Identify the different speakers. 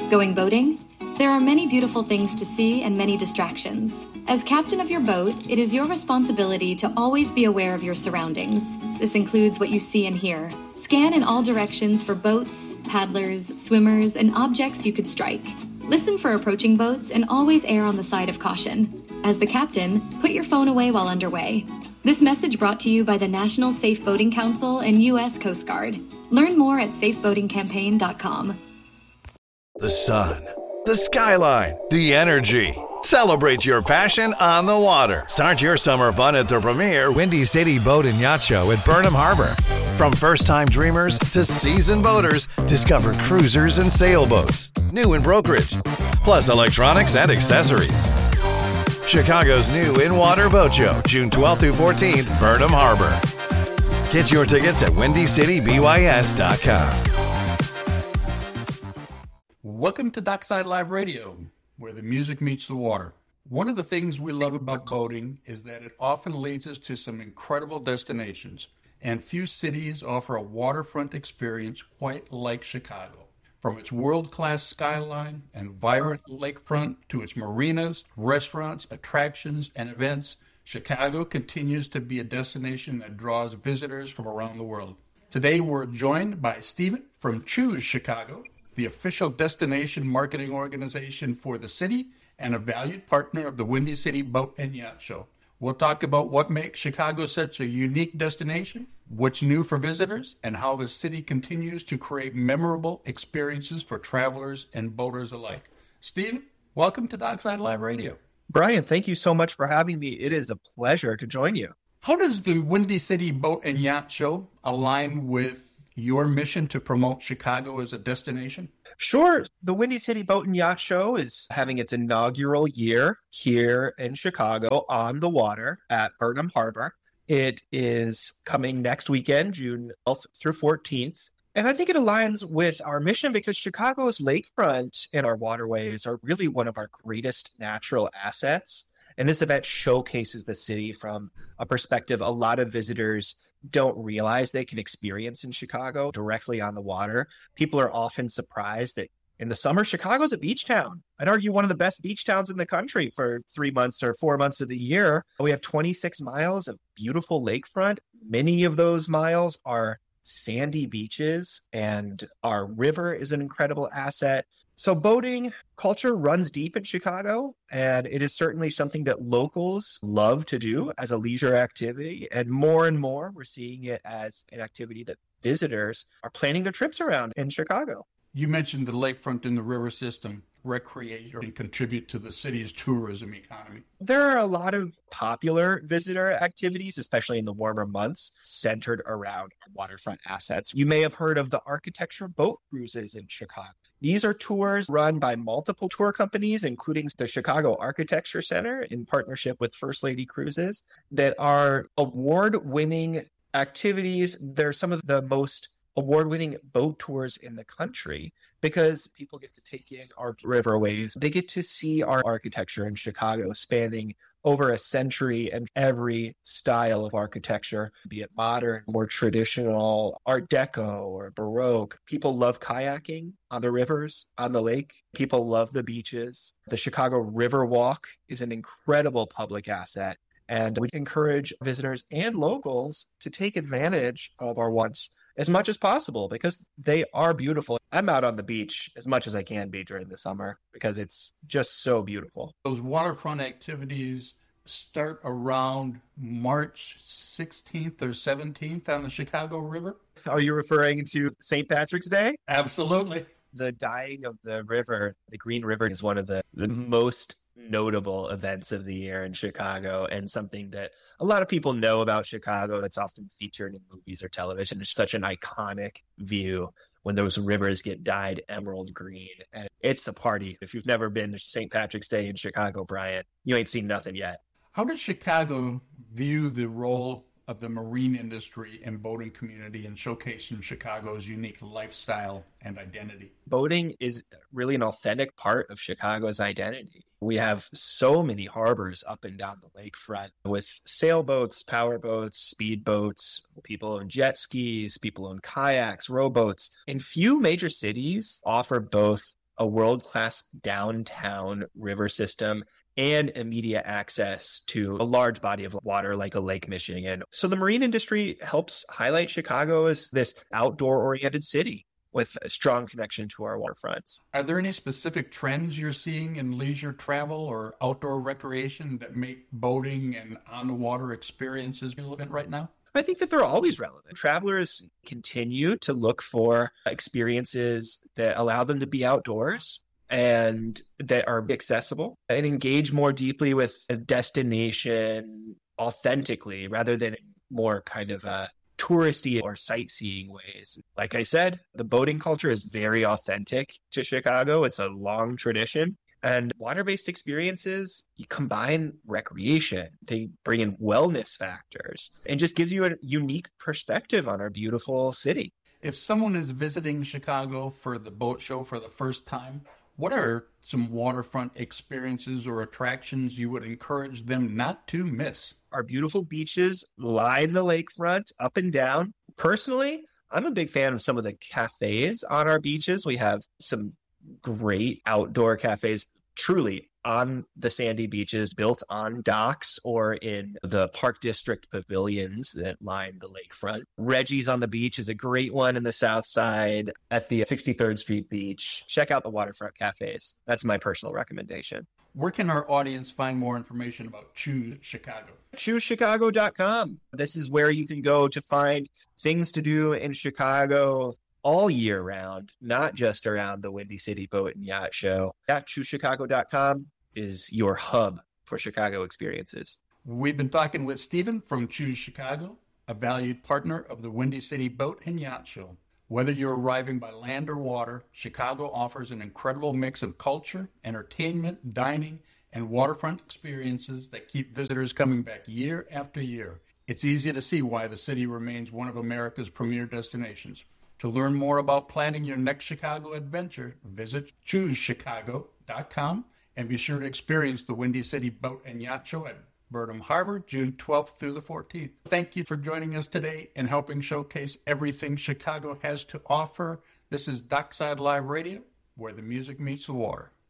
Speaker 1: Going boating? There are many beautiful things to see and many distractions. As captain of your boat, it is your responsibility to always be aware of your surroundings. This includes what you see and hear. Scan in all directions for boats, paddlers, swimmers, and objects you could strike. Listen for approaching boats and always err on the side of caution. As the captain, put your phone away while underway. This message brought to you by the National Safe Boating Council and U.S. Coast Guard. Learn more at safeboatingcampaign.com.
Speaker 2: The sun, the skyline, the energy. Celebrate your passion on the water. Start your summer fun at the premier Windy City Boat and Yacht Show at Burnham Harbor. From first-time dreamers to seasoned boaters, discover cruisers and sailboats, new in brokerage, plus electronics and accessories. Chicago's new in-water boat show, June 12th through 14th, Burnham Harbor. Get your tickets at WindyCityBYS.com.
Speaker 3: Welcome to Dockside Live Radio, where the music meets the water. One of the things we love about boating is that it often leads us to some incredible destinations, and few cities offer a waterfront experience quite like Chicago. From its world-class skyline and vibrant lakefront to its marinas, restaurants, attractions, and events, Chicago continues to be a destination that draws visitors from around the world. Today, we're joined by Stephen from Choose Chicago, the official destination marketing organization for the city and a valued partner of the Windy City Boat and Yacht Show. We'll talk about what makes Chicago such a unique destination, what's new for visitors, and how the city continues to create memorable experiences for travelers and boaters alike. Stephen, welcome to Dockside Live Radio.
Speaker 4: Brian, thank you so much for having me. It is a pleasure to join you.
Speaker 3: How does the Windy City Boat and Yacht Show align with your mission to promote Chicago as a destination?
Speaker 4: Sure. The Windy City Boat and Yacht Show is having its inaugural year here in Chicago on the water at Burnham Harbor. It is coming next weekend, June 12th through 14th. And I think it aligns with our mission because Chicago's lakefront and our waterways are really one of our greatest natural assets. And this event showcases the city from a perspective a lot of visitors don't realize they can experience in Chicago directly on the water. People are often surprised that in the summer, Chicago's a beach town. I'd argue one of the best beach towns in the country for 3 months or 4 months of the year. We have 26 miles of beautiful lakefront. Many of those miles are sandy beaches, and our river is an incredible asset. So boating culture runs deep in Chicago, and it is certainly something that locals love to do as a leisure activity. And more we're seeing it as an activity that visitors are planning their trips around in Chicago.
Speaker 3: You mentioned the lakefront and the river system recreate and contribute to the city's tourism economy.
Speaker 4: There are a lot of popular visitor activities, especially in the warmer months, centered around waterfront assets. You may have heard of the architecture boat cruises in Chicago. These are tours run by multiple tour companies, including the Chicago Architecture Center in partnership with First Lady Cruises, that are award-winning activities. They're some of the most award-winning boat tours in the country because people get to take in our riverways. They get to see our architecture in Chicago spanning over a century and every style of architecture, be it modern, more traditional, Art Deco or Baroque. People love kayaking on the rivers, on the lake. People love the beaches. The Chicago River Walk is an incredible public asset. And we encourage visitors and locals to take advantage of our walks as much as possible because they are beautiful. I'm out on the beach as much as I can be during the summer because it's just so beautiful.
Speaker 3: Those waterfront activities start around March 16th or 17th on the Chicago River.
Speaker 4: Are you referring to St. Patrick's Day?
Speaker 3: Absolutely.
Speaker 4: The dyeing of the river, the Green River, is one of the most notable events of the year in Chicago and something that a lot of people know about Chicago. It's often featured in movies or television. It's such an iconic view when those rivers get dyed emerald green. And it's a party. If you've never been to St. Patrick's Day in Chicago, Brian, you ain't seen nothing yet.
Speaker 3: How does Chicago view the role of the marine industry and boating community in showcasing Chicago's unique lifestyle and identity?
Speaker 4: Boating is really an authentic part of Chicago's identity. We have so many harbors up and down the lakefront with sailboats, powerboats, speedboats. People own jet skis, people own kayaks, rowboats. And few major cities offer both a world-class downtown river system, and immediate access to a large body of water like a Lake Michigan. So the marine industry helps highlight Chicago as this outdoor-oriented city with a strong connection to our waterfronts.
Speaker 3: Are there any specific trends you're seeing in leisure travel or outdoor recreation that make boating and on-the-water experiences relevant right now?
Speaker 4: I think that they're always relevant. Travelers continue to look for experiences that allow them to be outdoors and that are accessible and engage more deeply with a destination authentically rather than more kind of touristy or sightseeing ways. Like I said, the boating culture is very authentic to Chicago. It's a long tradition. And water-based experiences, you combine recreation, they bring in wellness factors, and just gives you a unique perspective on our beautiful city.
Speaker 3: If someone is visiting Chicago for the boat show for the first time, what are some waterfront experiences or attractions you would encourage them not to miss?
Speaker 4: Our beautiful beaches line the lakefront up and down. Personally, I'm a big fan of some of the cafes on our beaches. We have some great outdoor cafes truly on the sandy beaches, built on docks or in the Park District pavilions that line the lakefront. Reggie's on the Beach is a great one in the South Side at the 63rd Street Beach. Check out the waterfront cafes. That's my personal recommendation.
Speaker 3: Where can our audience find more information about Choose Chicago?
Speaker 4: ChooseChicago.com. This is where you can go to find things to do in Chicago all year round, not just around the Windy City Boat and Yacht Show. ChooseChicago.com is your hub for Chicago experiences.
Speaker 3: We've been talking with Stephen from Choose Chicago, a valued partner of the Windy City Boat and Yacht Show. Whether you're arriving by land or water, Chicago offers an incredible mix of culture, entertainment, dining, and waterfront experiences that keep visitors coming back year after year. It's easy to see why the city remains one of America's premier destinations. To learn more about planning your next Chicago adventure, visit ChooseChicago.com and be sure to experience the Windy City Boat and Yacht Show at Burnham Harbor, June 12th through the 14th. Thank you for joining us today and helping showcase everything Chicago has to offer. This is Dockside Live Radio, where the music meets the water.